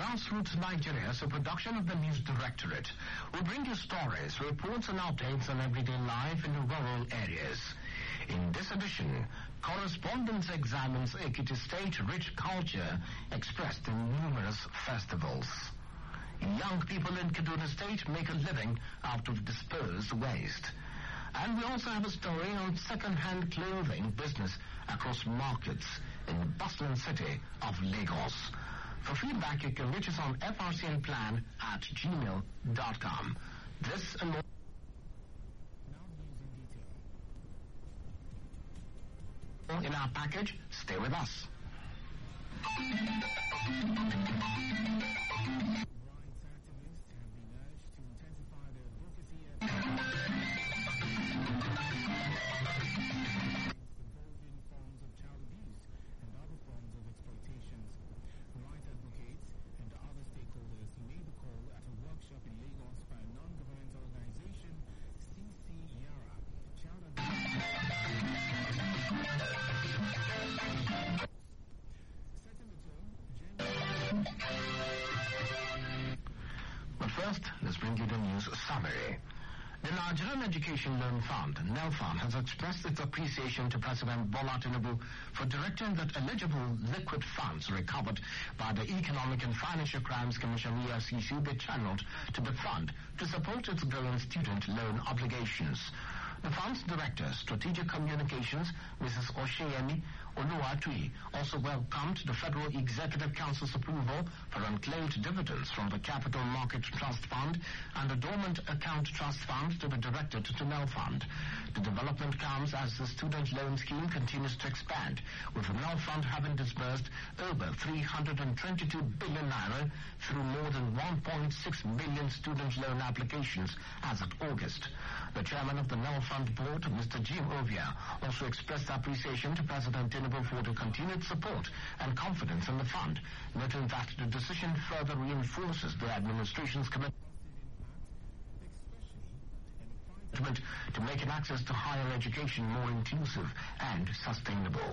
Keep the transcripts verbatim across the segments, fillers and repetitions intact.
Grassroots Nigeria is a production of the News Directorate. We bring you stories, reports and updates on everyday life in the rural areas. In this edition, correspondence examines Ekiti State rich culture expressed in numerous festivals. Young people in Kaduna State make a living out of disposed waste. And we also have a story on second-hand clothing business across markets in the bustling city of Lagos. For feedback, you can reach us on f r c n plan at gmail dot com. This and more. In our package, stay with us. But first, let's bring you the news summary. The Nigerian Education Loan Fund, NELFund, has expressed its appreciation to President Bola Tinubu for directing that eligible liquid funds recovered by the Economic and Financial Crimes Commission E F C C be channeled to the fund to support its growing student loan obligations. The fund's director, Strategic Communications, Missus Osheyemi Oluwatui, also welcomed the Federal Executive Council's approval for unclaimed dividends from the Capital Market Trust Fund and the Dormant Account Trust Fund to be directed to NELFund. The development comes as the student loan scheme continues to expand, with the NELFund having disbursed over three hundred twenty-two billion naira through more than one point six million student loan applications as of August. The chairman of the NELFund board, Mister Jim Ovia, also expressed appreciation to President Tinubu for the continued support and confidence in the fund, noting that the decision further reinforces the administration's commitment to making access to higher education more inclusive and sustainable.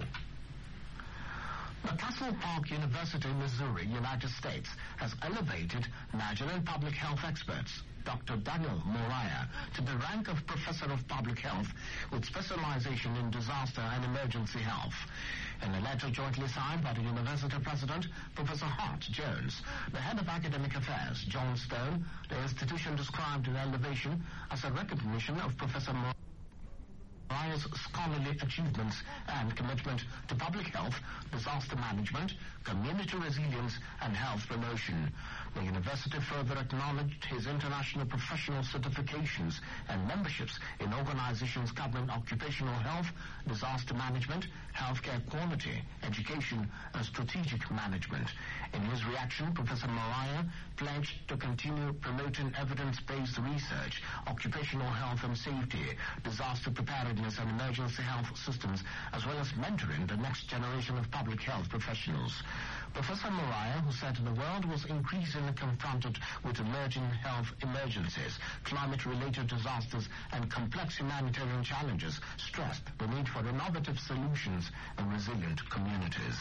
The Castle Park University, Missouri, United States, has elevated Nigerian public health experts Doctor Daniel Moriah to the rank of Professor of Public Health with specialization in disaster and emergency health. In a letter jointly signed by the university president, Professor Hart Jones, the head of academic affairs, John Stone, the institution described the elevation as a recognition of Professor Moriah Moriah's scholarly achievements and commitment to public health, disaster management, community resilience, and health promotion. The university further acknowledged his international professional certifications and memberships in organizations covering occupational health, disaster management, healthcare quality, education, and strategic management. In his reaction, Professor Moriah pledged to continue promoting evidence-based research, occupational health and safety, disaster preparedness and emergency health systems, as well as mentoring the next generation of public health professionals. Professor Moriah, who said the world was increasingly confronted with emerging health emergencies, climate-related disasters, and complex humanitarian challenges, stressed the need for innovative solutions and resilient communities.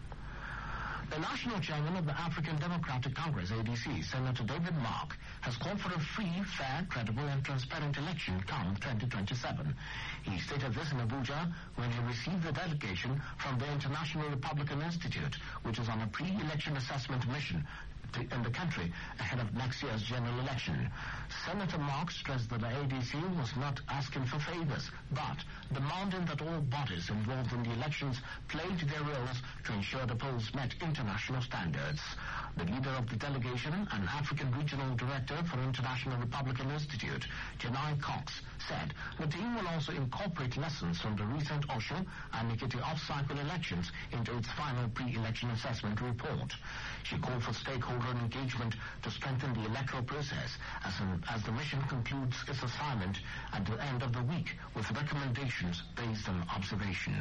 The national chairman of the African Democratic Congress, A D C, Senator David Mark, has called for a free, fair, credible, and transparent election come twenty twenty-seven. He stated this in Abuja when he received the delegation from the International Republican Institute, which is on a pre-election assessment mission in the country ahead of next year's general election. Senator Mark stressed that the A D C was not asking for favors, but demanding that all bodies involved in the elections played their roles to ensure the polls met international standards. The leader of the delegation and African Regional Director for International Republican Institute, Janai Cox, said the team will also incorporate lessons from the recent Osho and Ekiti off-cycle elections into its final pre-election assessment report. She called for stakeholder engagement to strengthen the electoral process as, an, as the mission concludes its assignment at the end of the week with recommendations based on observations.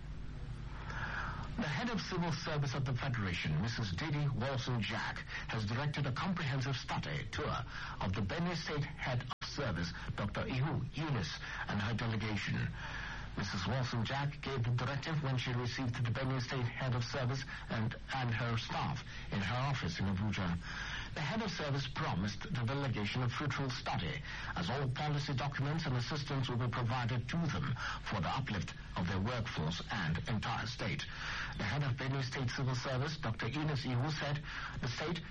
The head of civil service of the Federation, Missus Didi Walson-Jack, has directed a comprehensive study tour of the Benue State Head of Service, Doctor Ihu Yunus, and her delegation. Missus Wilson-Jack gave the directive when she received the Benue State Head of Service and, and her staff in her office in Abuja. The Head of Service promised the delegation a fruitful study, as all policy documents and assistance will be provided to them for the uplift of their workforce and entire state. The Head of Benue State Civil Service, Doctor Enos Ihu, said the state